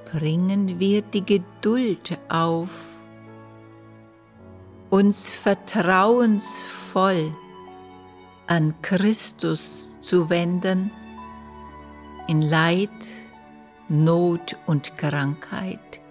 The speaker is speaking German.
bringen wir die Geduld auf, uns vertrauensvoll an Christus zu wenden in Leid, Not und Krankheit.